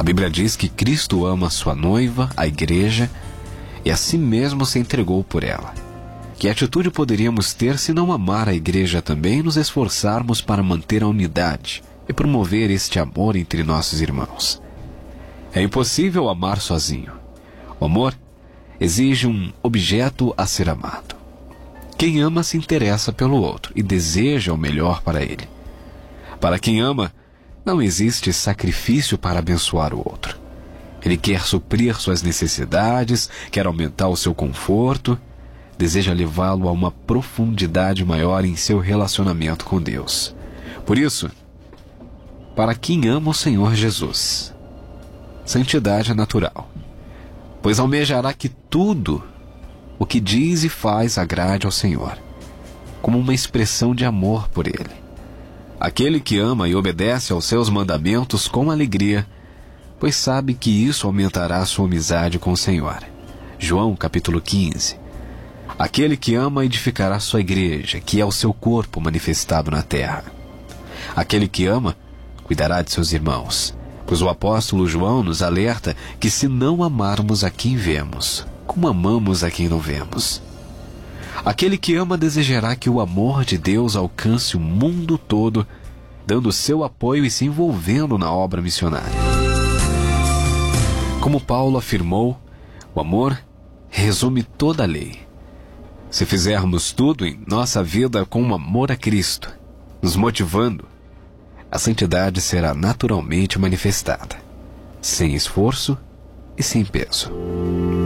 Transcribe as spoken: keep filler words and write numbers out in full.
Bíblia diz que Cristo ama a sua noiva, a igreja, e a si mesmo se entregou por ela. Que atitude poderíamos ter se não amar a igreja também e nos esforçarmos para manter a unidade e promover este amor entre nossos irmãos? É impossível amar sozinho. O amor exige um objeto a ser amado. Quem ama se interessa pelo outro e deseja o melhor para ele. Para quem ama, não existe sacrifício para abençoar o outro. Ele quer suprir suas necessidades, quer aumentar o seu conforto, deseja levá-lo a uma profundidade maior em seu relacionamento com Deus. Por isso, para quem ama o Senhor Jesus, santidade é natural, pois almejará que tudo o que diz e faz agrade ao Senhor, como uma expressão de amor por Ele. Aquele que ama e obedece aos seus mandamentos com alegria, pois sabe que isso aumentará a sua amizade com o Senhor. João capítulo quinze. Aquele que ama edificará sua igreja, que é o seu corpo manifestado na terra. Aquele que ama cuidará de seus irmãos, pois o apóstolo João nos alerta que se não amarmos a quem vemos, como amamos a quem não vemos? Aquele que ama desejará que o amor de Deus alcance o mundo todo, dando seu apoio e se envolvendo na obra missionária. Como Paulo afirmou, o amor resume toda a lei. Se fizermos tudo em nossa vida com amor a Cristo, nos motivando, a santidade será naturalmente manifestada, sem esforço e sem peso.